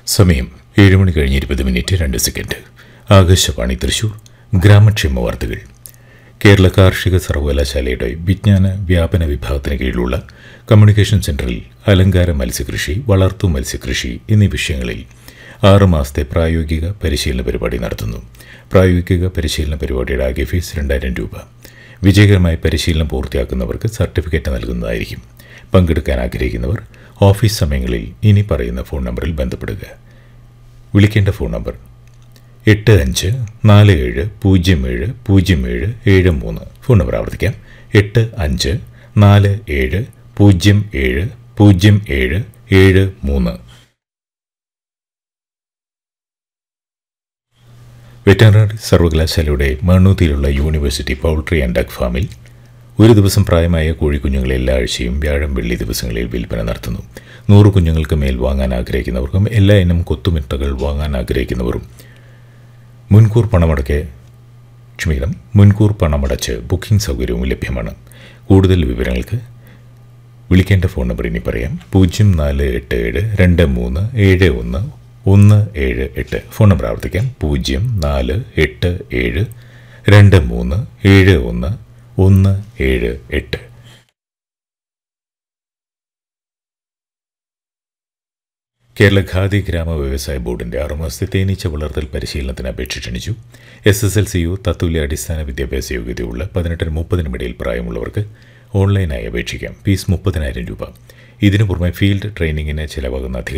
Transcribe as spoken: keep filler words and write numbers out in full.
സമയം ഏഴ് മണി കഴിഞ്ഞ് ഇരുപത് മിനിറ്റ് രണ്ട് സെക്കൻഡ്. ആകാശവാണി തൃശൂർ. ഗ്രാമക്ഷേമ വാർത്തകൾ. കേരള കാർഷിക സർവകലാശാലയുടെ വിജ്ഞാന വ്യാപന വിഭാഗത്തിന് കീഴിലുള്ള കമ്മ്യൂണിക്കേഷൻ സെന്ററിൽ അലങ്കാര മത്സ്യകൃഷി, വളർത്തു മത്സ്യകൃഷി എന്നീ വിഷയങ്ങളിൽ ആറ് മാസത്തെ പ്രായോഗിക പരിശീലന പരിപാടി നടത്തുന്നു. പ്രായോഗിക പരിശീലന പരിപാടിയുടെ ആകെ ഫീസ് രണ്ടായിരം രൂപ. വിജയകരമായി പരിശീലനം പൂർത്തിയാക്കുന്നവർക്ക് സർട്ടിഫിക്കറ്റ് നൽകുന്നതായിരിക്കും. പങ്കെടുക്കാൻ ആഗ്രഹിക്കുന്നവർ ഓഫീസ് സമയങ്ങളിൽ ഇനി പറയുന്ന ഫോൺ നമ്പറിൽ ബന്ധപ്പെടുക. വിളിക്കേണ്ട ഫോൺ നമ്പർ എട്ട് അഞ്ച് നാല് ഏഴ് പൂജ്യം ഏഴ് പൂജ്യം ഏഴ് ഏഴ് മൂന്ന്. ഫോൺ നമ്പർ ആവർത്തിക്കാം. എട്ട് അഞ്ച് നാല് ഏഴ് പൂജ്യം ഏഴ് പൂജ്യം ഏഴ് ഏഴ് മൂന്ന്. വെറ്ററിനറി സർവകലാശാലയുടെ മണ്ണൂത്തിയിലുള്ള യൂണിവേഴ്സിറ്റി പൗൾട്രി ആൻഡ് ഡക്ക് ഫാമിൽ ഒരു ദിവസം പ്രായമായ കോഴിക്കുഞ്ഞുങ്ങളെ എല്ലാ ആഴ്ചയും വ്യാഴം വെള്ളി ദിവസങ്ങളിൽ വിൽപ്പന നടത്തുന്നു. നൂറ് കുഞ്ഞുങ്ങൾക്ക് മേൽ വാങ്ങാൻ ആഗ്രഹിക്കുന്നവർക്കും എല്ലാ ഇനം കൊത്തുമിട്ടകൾ വാങ്ങാൻ ആഗ്രഹിക്കുന്നവരും മുൻകൂർ പണമടയ്ക്ക് ക്ഷമിക്കണം മുൻകൂർ പണമടച്ച് ബുക്കിംഗ് സൗകര്യവും ലഭ്യമാണ്. കൂടുതൽ വിവരങ്ങൾക്ക് വിളിക്കേണ്ട ഫോൺ നമ്പർ ഇനി പറയാം. പൂജ്യം നാല് എട്ട് ഏഴ് രണ്ട് മൂന്ന് ഏഴ് ഒന്ന് ഒന്ന് ഏഴ് എട്ട്. ഫോൺ നമ്പർ ആവർത്തിക്കാം. പൂജ്യം നാല് എട്ട് ഏഴ് രണ്ട് മൂന്ന് ഏഴ് ഒന്ന് ഒന്ന് ഏഴ് എട്ട്. കേരള ഖാദി ഗ്രാമ വ്യവസായ ബോർഡിന്റെ ആറുമാസത്തെ തേനീച്ച വളർത്തൽ പരിശീലനത്തിന് അപേക്ഷ ക്ഷണിച്ചു. എസ് എസ് എൽ സിയോ തത്തുല്യ അടിസ്ഥാന വിദ്യാഭ്യാസ യോഗ്യതയുള്ള പതിനെട്ടിനും മുപ്പതിനും ഇടയിൽ പ്രായമുള്ളവർക്ക് ഓൺലൈനായി അപേക്ഷിക്കാം. ഫീസ് മുപ്പതിനായിരം രൂപ. ഇതിനു പുറമെ ഫീൽഡ് ട്രെയിനിങ്ങിന് ചിലവാകുന്ന അധിക